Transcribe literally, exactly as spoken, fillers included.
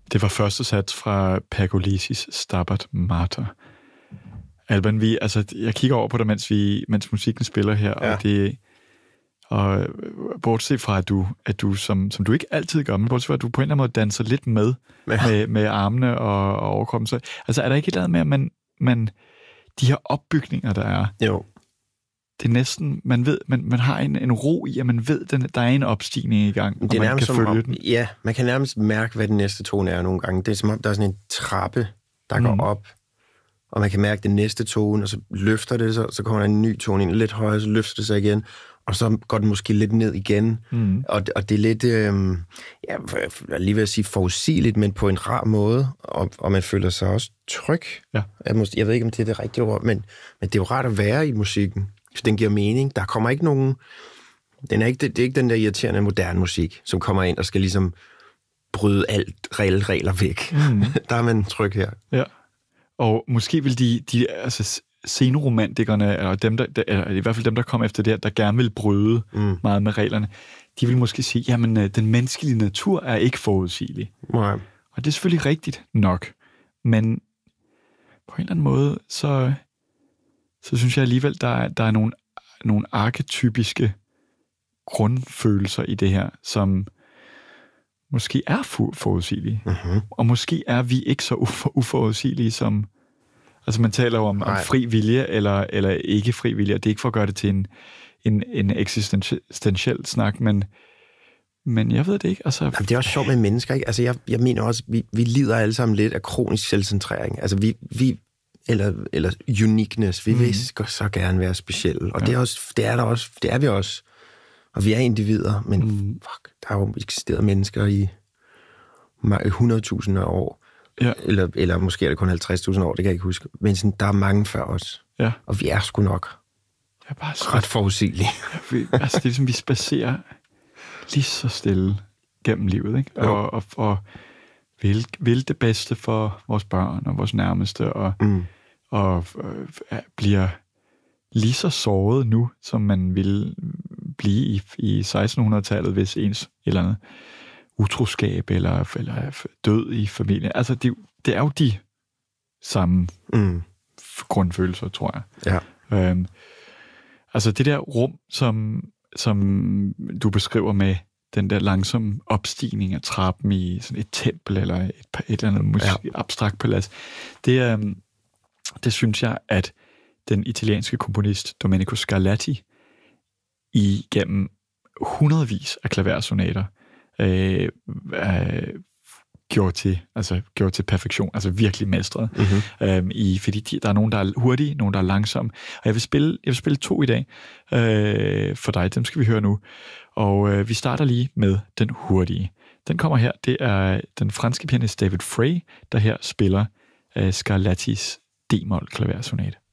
Det var første sats fra Pergolesis Stabat Mater. Alban, vi, altså, jeg kigger over på dig, mens, vi, mens musikken spiller her, ja. og det... Og bortset fra, at du, at du som, som du ikke altid gør, men bortset fra, at du på en eller anden måde danser lidt med, ja. med, med armene og, og overkroppen. Så, altså, er der ikke et eller andet med, at man, man, de her opbygninger, der er, jo. Det er næsten, man ved, man, man har en, en ro i, at man ved, at der er en opstigning i gang, og det er man kan følge om, den. Ja, man kan nærmest mærke, hvad den næste tone er nogle gange. Det er som om, der er sådan en trappe, der mm. går op, og man kan mærke den næste tone, og så løfter det, så, så kommer der en ny tone ind lidt højere, så løfter det sig igen, og så går den måske lidt ned igen. Mm. Og, og det er lidt, øh, ja, jeg lige vil sige forudsigeligt, men på en rar måde, og, og man føler sig også tryg. Ja. Jeg, måske, jeg ved ikke, om det er det rigtige ord, men, men det er jo rart at være i musikken. Så den giver mening. Der kommer ikke nogen... Den er ikke, det, det er ikke den der irriterende moderne musik, som kommer ind og skal ligesom bryde alt regel, regler væk. Mm. Der er man tryg her. Ja. Og måske vil de, de altså sceneromantikerne, eller dem, der, eller i hvert fald dem, der kom efter det her, der gerne vil bryde mm. meget med reglerne, de vil måske sige, jamen, den menneskelige natur er ikke forudsigelig. Nej. Og det er selvfølgelig rigtigt nok. Men på en eller anden måde, så... så synes jeg alligevel, der er, der er nogle, nogle arketypiske grundfølelser i det her, som måske er forudsigelige. Uh-huh. Og måske er vi ikke så ufor, uforudsigelige, som... Altså, man taler jo om, om fri vilje eller, eller ikke fri vilje, og det er ikke for at gøre det til en, en, en eksistentiel snak, men, men jeg ved det ikke. Altså, Jamen, det er også sjovt med mennesker, ikke? Altså, jeg, jeg mener også, vi, vi lider alle sammen lidt af kronisk selvcentrering. Altså, vi... vi Eller, eller uniqueness. Vi mm. vil så gerne være specielle. Og ja. det, er også, det er der også. Det er vi også. Og vi er individer, men mm. fuck, der har jo eksisteret mennesker i hundrede tusind af år. Ja. Eller, eller måske er det kun halvtreds tusind år, det kan jeg ikke huske. Men sådan, der er mange før os. Ja. Og vi er sgu nok er bare så, ret forudsigelige. Ja, vi, altså, det er ligesom, vi spacerer lige så stille gennem livet, ikke? Og, og, og vil, vil det bedste for vores børn og vores nærmeste, og mm. og øh, bliver lige så såret nu, som man ville blive i, i sekstenhundredetallet, hvis ens eller andet utroskab eller, eller død i familien. Altså, det, det er jo de samme mm. grundfølelser, tror jeg. Ja. Øhm, altså, det der rum, som, som du beskriver med den der langsomme opstigning af trappen i sådan et tempel eller et, et eller andet musik, ja. abstrakt palads, det er... Um, Det synes jeg, at den italienske komponist Domenico Scarlatti igennem hundredvis af klaversonater øh, øh, gjorde til, altså gjorde til perfektion, altså virkelig mestret. Mm-hmm. Øh, i, fordi de, der er nogen, der er hurtige, nogen, der er langsomme. Og jeg vil spille, jeg vil spille to i dag øh, for dig. Dem skal vi høre nu. Og øh, vi starter lige med den hurtige. Den kommer her. Det er den franske pianist David Frey, der her spiller øh, Scarlattis D-mol klaversonate.